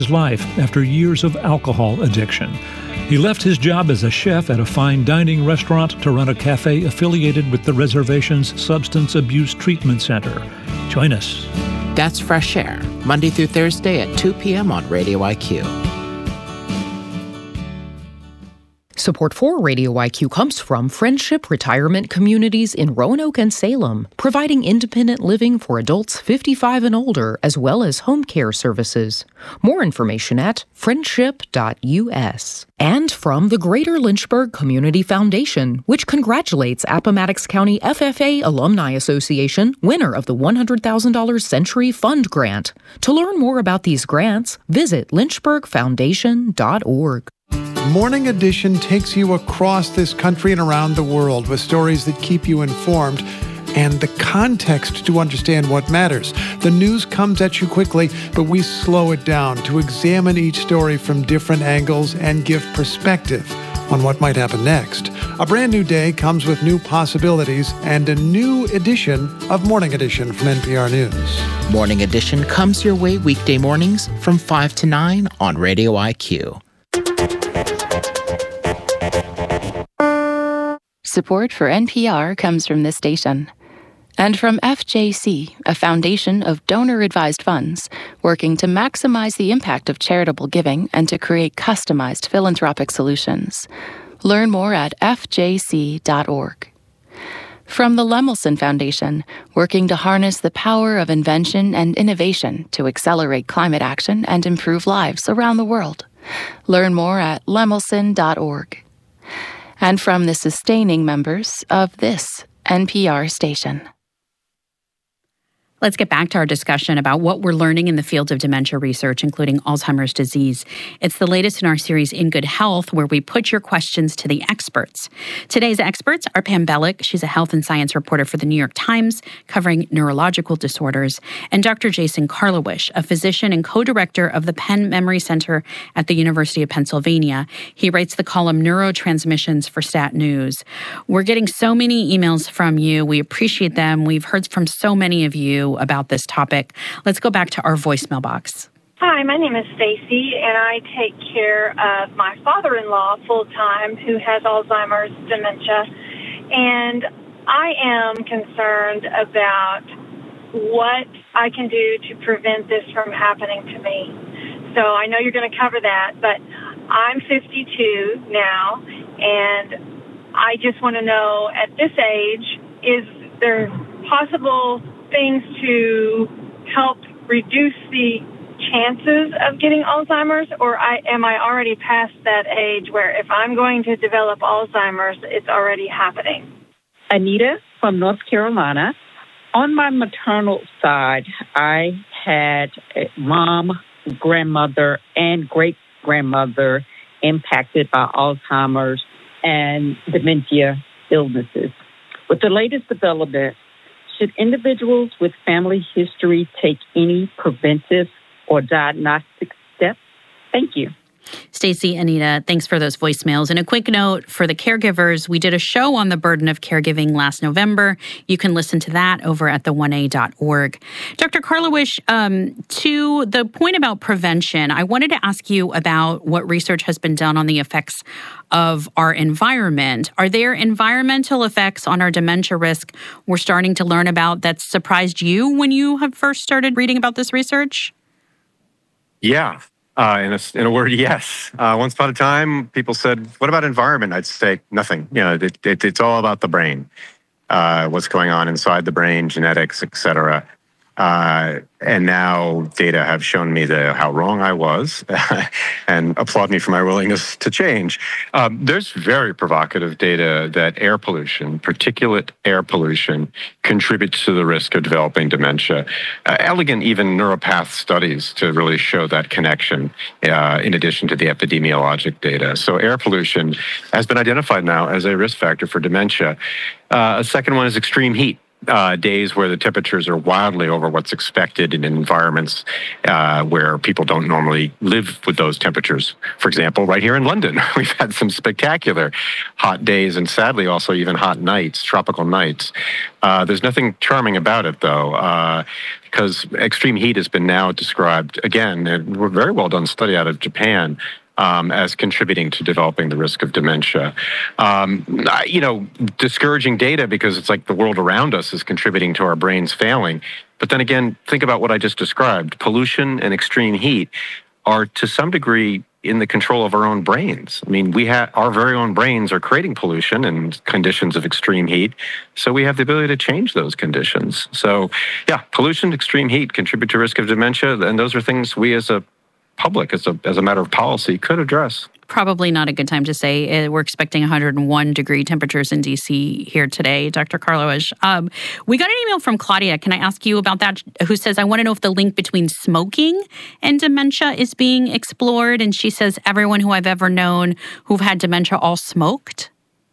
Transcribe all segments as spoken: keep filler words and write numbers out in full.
his life after years of alcohol addiction. He left his job as a chef at a fine dining restaurant to run a cafe affiliated with the reservation's Substance Abuse Treatment Center. Join us. That's Fresh Air, Monday through Thursday at two p.m. on Radio I Q. Support for Radio I Q comes from Friendship Retirement Communities in Roanoke and Salem, providing independent living for adults fifty-five and older, as well as home care services. More information at friendship dot u s. And from the Greater Lynchburg Community Foundation, which congratulates Appomattox County F F A Alumni Association, winner of the one hundred thousand dollars Century Fund Grant. To learn more about these grants, visit lynchburg foundation dot org. Morning Edition takes you across this country and around the world with stories that keep you informed and the context to understand what matters. The news comes at you quickly, but we slow it down to examine each story from different angles and give perspective on what might happen next. A brand new day comes with new possibilities and a new edition of Morning Edition from N P R News. Morning Edition comes your way weekday mornings from five to nine on Radio I Q. Support for N P R comes from this station and from F J C, a foundation of donor-advised funds working to maximize the impact of charitable giving and to create customized philanthropic solutions. Learn more at f j c dot org. From the Lemelson Foundation, working to harness the power of invention and innovation to accelerate climate action and improve lives around the world. Learn more at lemelson dot org. And from the sustaining members of this N P R station. Let's get back to our discussion about what we're learning in the field of dementia research, including Alzheimer's disease. It's the latest in our series, In Good Health, where we put your questions to the experts. Today's experts are Pam Bellick. She's a health and science reporter for the New York Times, covering neurological disorders, and Doctor Jason Karlawish, a physician and co-director of the Penn Memory Center at the University of Pennsylvania. He writes the column Neurotransmissions for Stat News. We're getting so many emails from you. We appreciate them. We've heard from so many of you about this topic. Let's go back to our voicemail box. Hi, my name is Stacy, and I take care of my father-in-law full-time who has Alzheimer's dementia. And I am concerned about what I can do to prevent this from happening to me. So I know you're going to cover that, but I'm fifty-two now, and I just want to know, at this age, is there possible things to help reduce the chances of getting Alzheimer's, or I, am I already past that age where if I'm going to develop Alzheimer's, it's already happening? Anita from North Carolina. On my maternal side, I had a mom, grandmother, and great-grandmother impacted by Alzheimer's and dementia illnesses. With the latest development, should individuals with family history take any preventive or diagnostic steps? Thank you. Stacey, Anita, thanks for those voicemails. And a quick note for the caregivers, we did a show on the burden of caregiving last November. You can listen to that over at the one a dot org. Doctor Karlawish, um, to the point about prevention, I wanted to ask you about what research has been done on the effects of our environment. Are there environmental effects on our dementia risk we're starting to learn about that surprised you when you have first started reading about this research? Yeah. Uh, in, a, in a word, yes. Uh, once upon a time, people said, what about environment? I'd say nothing. You know, it, it, it's all about the brain, uh, what's going on inside the brain, genetics, et cetera. Uh, and now data have shown me the, how wrong I was and applaud me for my willingness to change. Um, there's very provocative data that air pollution, particulate air pollution, contributes to the risk of developing dementia. Uh, elegant even neuropath studies to really show that connection uh, in addition to the epidemiologic data. So air pollution has been identified now as a risk factor for dementia. Uh, a second one is extreme heat. uh, days where the temperatures are wildly over what's expected in environments uh, where people don't normally live with those temperatures. For example, right here in London, we've had some spectacular hot days and sadly also even hot nights, tropical nights. Uh, there's nothing charming about it, though, uh, because extreme heat has been now described, again, and we're very well done study out of Japan, Um, as contributing to developing the risk of dementia. Um, you know, discouraging data because it's like the world around us is contributing to our brains failing. But then again, think about what I just described. Pollution and extreme heat are to some degree in the control of our own brains. I mean, we have our very own brains are creating pollution and conditions of extreme heat, so we have the ability to change those conditions. So, yeah, pollution, extreme heat contribute to risk of dementia, and those are things we as a public, as a, as a matter of policy, could address. Probably not a good time to say. We're expecting one hundred one degree temperatures in D C here today, Doctor Karlawish. Um, we got an email from Claudia. Can I ask you about that? Who says, I want to know if the link between smoking and dementia is being explored. And she says, everyone who I've ever known who've had dementia all smoked.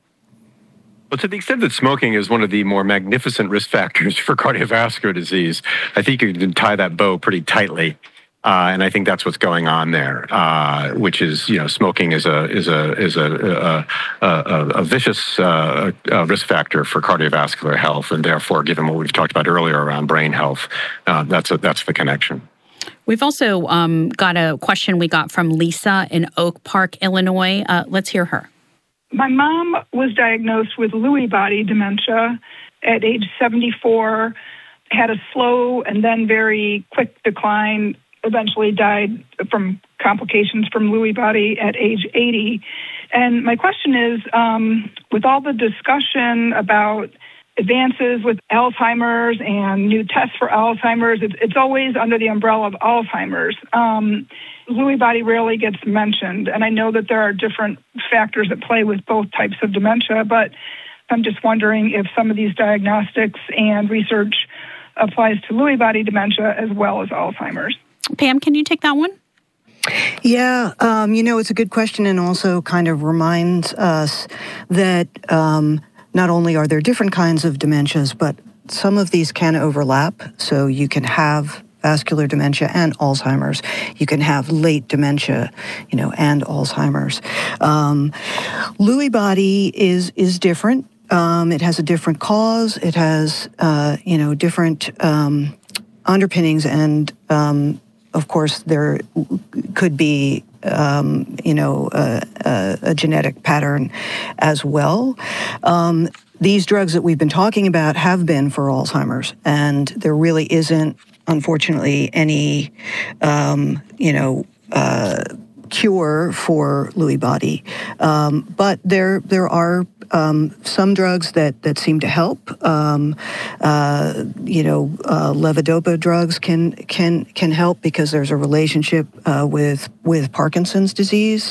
Well, to the extent that smoking is one of the more magnificent risk factors for cardiovascular disease, I think you can tie that bow pretty tightly. Uh, and I think that's what's going on there, uh, which is, you know, smoking is a is a is a a, a, a vicious uh, a risk factor for cardiovascular health, and therefore, given what we've talked about earlier around brain health, uh, that's a, that's the connection. We've also um, got a question we got from Lisa in Oak Park, Illinois. Uh, let's hear her. My mom was diagnosed with Lewy body dementia at age seventy-four, had a slow and then very quick decline. Eventually died from complications from Lewy body at age eighty. And my question is, um, with all the discussion about advances with Alzheimer's and new tests for Alzheimer's, it's, it's always under the umbrella of Alzheimer's. Um, Lewy body rarely gets mentioned, and I know that there are different factors at play with both types of dementia, but I'm just wondering if some of these diagnostics and research applies to Lewy body dementia as well as Alzheimer's. Pam, can you take that one? Yeah, um, you know, it's a good question and also kind of reminds us that um, not only are there different kinds of dementias, but some of these can overlap. So you can have vascular dementia and Alzheimer's. You can have late dementia, you know, and Alzheimer's. Um, Lewy body is is different. Um, it has a different cause. It has, uh, you know, different um, underpinnings and um, of course, there could be, um, you know, a, a, a genetic pattern as well. Um, these drugs that we've been talking about have been for Alzheimer's, and there really isn't, unfortunately, any, um, you know, uh, cure for Lewy body. Um, but there there are um, some drugs that, that seem to help. Um, uh, you know, uh, levodopa drugs can can can help because there's a relationship uh, with with Parkinson's disease.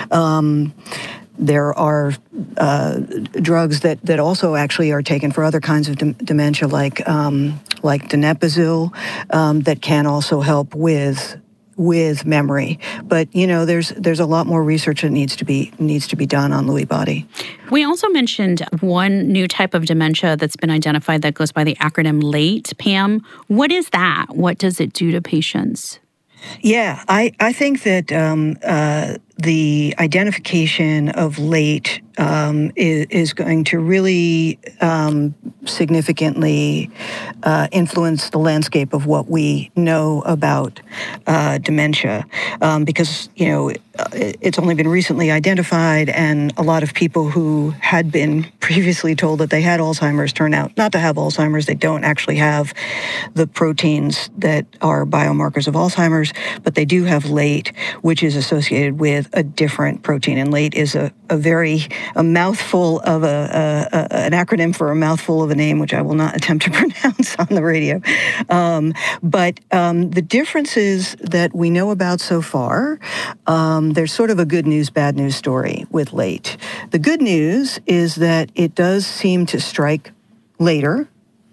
Um, There are uh, drugs that, that also actually are taken for other kinds of de- dementia, like um, like donepezil, um, that can also help with with memory. But you know, there's there's a lot more research that needs to be needs to be done on Lewy body. We also mentioned one new type of dementia that's been identified that goes by the acronym LATE. Pam, what is that? What does it do to patients? Yeah, I, I think that um, uh, the identification of late um, is, is going to really um, significantly uh, influence the landscape of what we know about uh, dementia, um, because, you know, it's only been recently identified, and a lot of people who had been previously told that they had Alzheimer's turn out not to have Alzheimer's. They don't actually have the proteins that are biomarkers of Alzheimer's, but they do have late, which is associated with a different protein. And late is a, a very, a mouthful of a, a, a, an acronym for a mouthful of a name, which I will not attempt to pronounce on the radio. Um, but um, the differences that we know about so far, um, there's sort of a good news, bad news story with late. The good news is that it does seem to strike later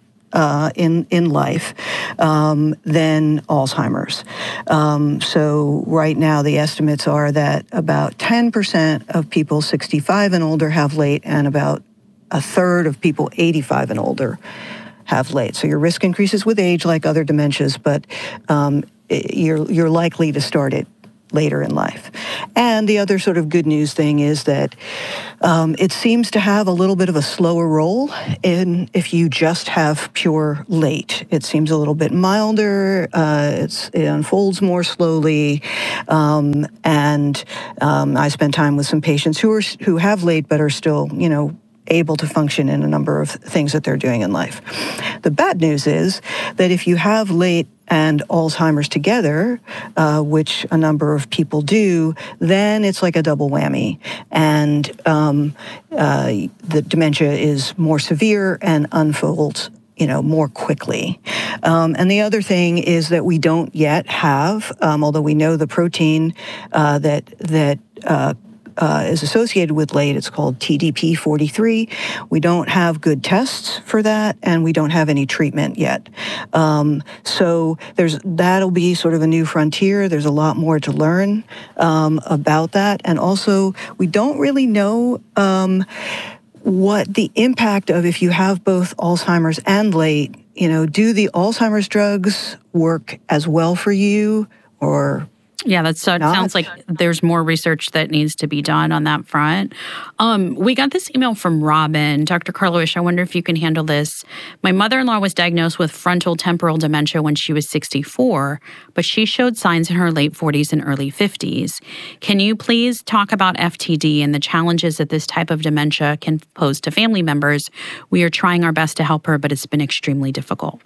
uh, in in life um, than Alzheimer's. Um, so right now the estimates are that about ten percent of people sixty-five and older have late, and about a third of people eighty-five and older have late. So your risk increases with age like other dementias, but um, you're, you're likely to start it later in life. And the other sort of good news thing is that um, it seems to have a little bit of a slower roll in if you just have pure late. It seems a little bit milder, uh, it's, it unfolds more slowly, um, and um, I spent time with some patients who are who have late but are still, you know, able to function in a number of things that they're doing in life. The bad news is that if you have late and Alzheimer's together, uh, which a number of people do, then it's like a double whammy. And um, uh, the dementia is more severe and unfolds, you know, more quickly. Um, and the other thing is that we don't yet have, um, although we know the protein uh, that that uh, Uh, is associated with late. It's called T D P forty-three. We don't have good tests for that, and we don't have any treatment yet. Um, so there's that'll be sort of a new frontier. There's a lot more to learn um, about that, and also we don't really know um, what the impact of if you have both Alzheimer's and late. You know, do the Alzheimer's drugs work as well for you, or Yeah, that so, sounds like there's more research that needs to be done on that front. Um, we got this email from Robin. Doctor Karlawish, I wonder if you can handle this. My mother-in-law was diagnosed with frontal temporal dementia when she was sixty-four, but she showed signs in her late forties and early fifties. Can you please talk about F T D and the challenges that this type of dementia can pose to family members? We are trying our best to help her, but it's been extremely difficult.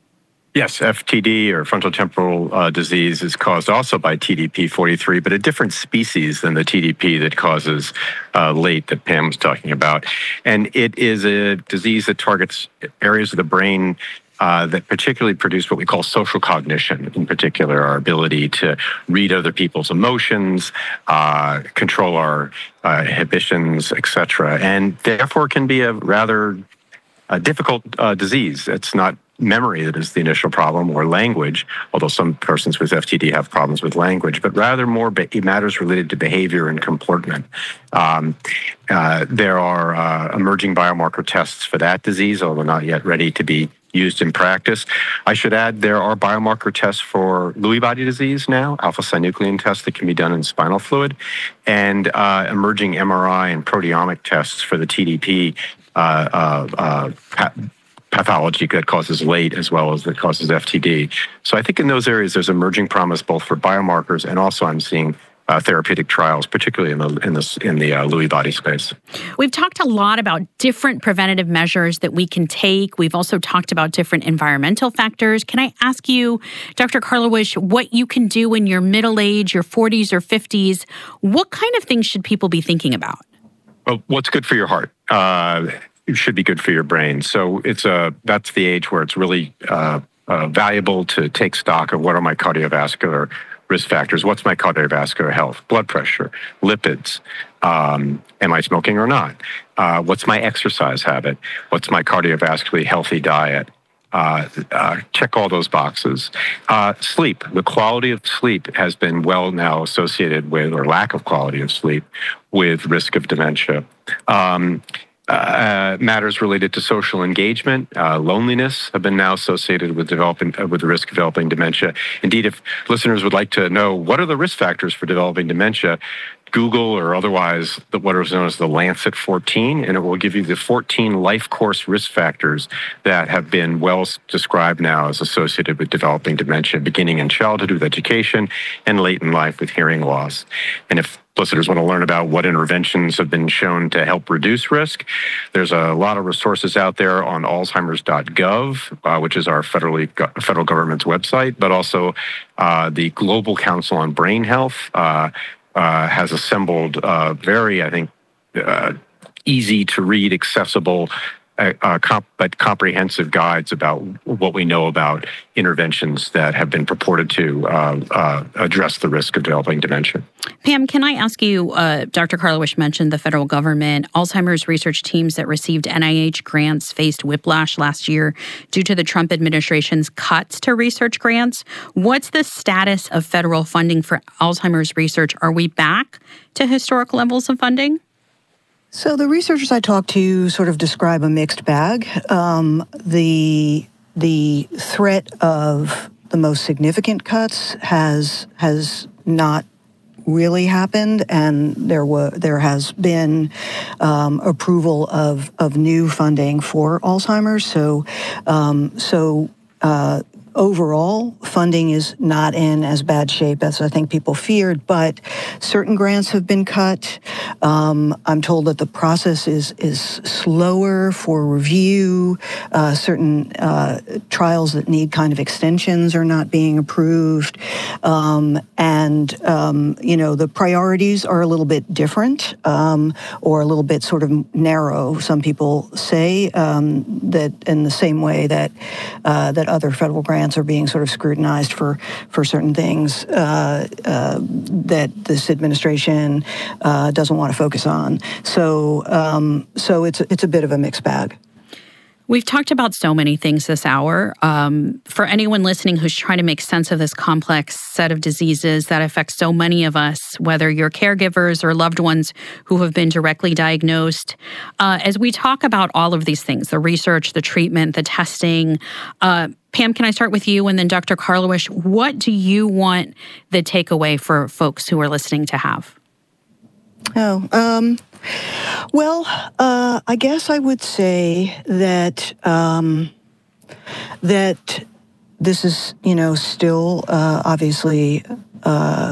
Yes, F T D or frontotemporal uh, disease is caused also by T D P forty-three, but a different species than the T D P that causes uh, late that Pam was talking about. And it is a disease that targets areas of the brain uh, that particularly produce what we call social cognition, in particular our ability to read other people's emotions, uh, control our uh, inhibitions, et cetera, and therefore can be a rather uh, difficult uh, disease. It's not memory that is the initial problem, or language, although some persons with F T D have problems with language, but rather more matters related to behavior and comportment. Um, uh, there are uh, emerging biomarker tests for that disease, although not yet ready to be used in practice. I should add there are biomarker tests for Lewy body disease now, alpha-synuclein tests that can be done in spinal fluid, and uh, emerging M R I and proteomic tests for the T D P uh, uh, uh, pathology that causes late as well as that causes F T D. So I think in those areas there's emerging promise both for biomarkers and also I'm seeing uh, therapeutic trials, particularly in the in the in the uh, Lewy body space. We've talked a lot about different preventative measures that we can take. We've also talked about different environmental factors. Can I ask you, Doctor Karlawish, what you can do in your middle age, your forties or fifties? What kind of things should people be thinking about? Well, what's good for your heart? Uh, It should be good for your brain. So it's a that's the age where it's really uh, uh, valuable to take stock of what are my cardiovascular risk factors. What's my cardiovascular health? Blood pressure, lipids. Um, am I smoking or not? Uh, what's my exercise habit? What's my cardiovascularly healthy diet? Uh, uh, check all those boxes. Uh, sleep. The quality of sleep has been well now associated with, or lack of quality of sleep, with risk of dementia. Um, Uh, matters related to social engagement, uh, loneliness have been now associated with developing uh, with the risk of developing dementia. Indeed, if listeners would like to know what are the risk factors for developing dementia, Google or otherwise the, what is known as the Lancet fourteen, and it will give you the fourteen life course risk factors that have been well described now as associated with developing dementia, beginning in childhood with education and late in life with hearing loss. And if listeners want to learn about what interventions have been shown to help reduce risk, there's a lot of resources out there on alzheimers dot gov, uh, which is our federally federal government's website, but also uh, the Global Council on Brain Health uh, uh, has assembled uh, very, I think, uh, easy to read, accessible, Uh, uh, comp- but comprehensive guides about what we know about interventions that have been purported to uh, uh, address the risk of developing dementia. Pam, can I ask you, uh, Doctor Karlawish mentioned the federal government. Alzheimer's research teams that received N I H grants faced whiplash last year due to the Trump administration's cuts to research grants. What's the status of federal funding for Alzheimer's research? Are we back to historic levels of funding? So the researchers I talked to sort of describe a mixed bag. Um, the the threat of the most significant cuts has has not really happened, and there were there has been um, approval of of new funding for Alzheimer's. So um, so. Uh, Overall, funding is not in as bad shape as I think people feared, but certain grants have been cut. Um, I'm told that the process is is slower for review. Uh, certain uh, trials that need kind of extensions are not being approved. Um, and, um, you know, the priorities are a little bit different um, or a little bit sort of narrow. Some people say um, that in the same way that uh, that other federal grants are being sort of scrutinized for, for certain things uh, uh, that this administration uh, doesn't want to focus on. So, um, so it's it's a bit of a mixed bag. We've talked about so many things this hour. Um, for anyone listening who's trying to make sense of this complex set of diseases that affect so many of us, whether you're caregivers or loved ones who have been directly diagnosed, uh, as we talk about all of these things, the research, the treatment, the testing, uh, Pam, can I start with you? And then Doctor Karlawish, what do you want the takeaway for folks who are listening to have? Oh, um, well, uh, I guess I would say that um, that this is, you know, still uh, obviously uh,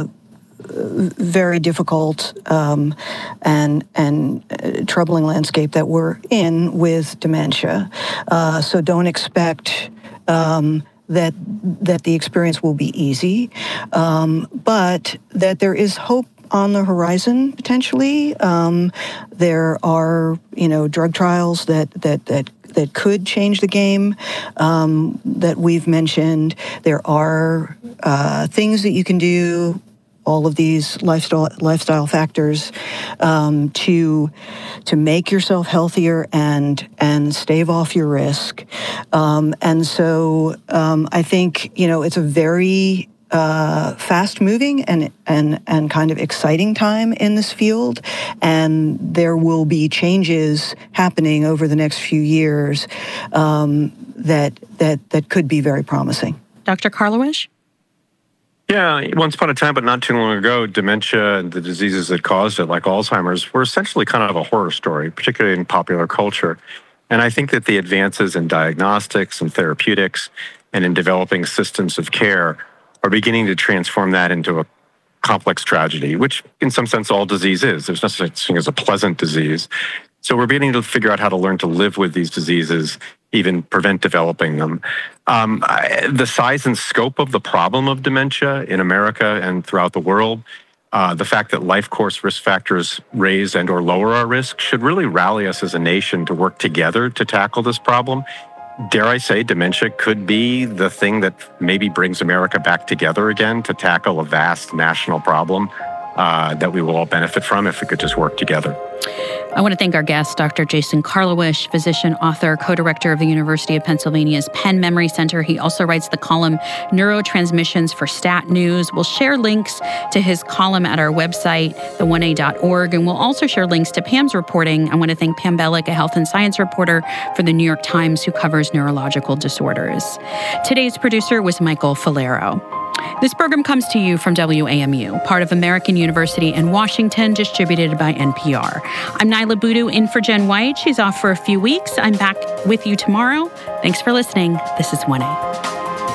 very difficult um, and and uh, troubling landscape that we're in with dementia. Uh, so don't expect um, that that the experience will be easy, um, but that there is hope on the horizon, potentially. Um, there are, you know, drug trials that that that that could change the game um, that we've mentioned. There are uh, things that you can do, all of these lifestyle lifestyle factors um, to to make yourself healthier and and stave off your risk. Um, and so um, I think, you know, it's a very Uh, fast-moving and and and kind of exciting time in this field, and there will be changes happening over the next few years um, that that that could be very promising. Doctor Karlawish? Yeah, once upon a time, but not too long ago, dementia and the diseases that caused it, like Alzheimer's, were essentially kind of a horror story, particularly in popular culture. And I think that the advances in diagnostics and therapeutics and in developing systems of care are beginning to transform that into a complex tragedy, which in some sense all disease is. There's no such thing as a pleasant disease. So we're beginning to figure out how to learn to live with these diseases, even prevent developing them. Um, I, the size and scope of the problem of dementia in America and throughout the world, uh, the fact that life course risk factors raise and or lower our risk should really rally us as a nation to work together to tackle this problem. Dare I say, dementia could be the thing that maybe brings America back together again to tackle a vast national problem uh, that we will all benefit from if we could just work together. I want to thank our guest, Doctor Jason Karlawish, physician, author, co-director of the University of Pennsylvania's Penn Memory Center. He also writes the column Neurotransmissions for Stat News. We'll share links to his column at our website, the one a dot org, and we'll also share links to Pam's reporting. I want to thank Pam Bellick, a health and science reporter for the New York Times who covers neurological disorders. Today's producer was Michael Falero. This program comes to you from W A M U, part of American University in Washington, distributed by N P R. I'm Nyla Boodoo, in for Jen White. She's off for a few weeks. I'm back with you tomorrow. Thanks for listening. This is one A.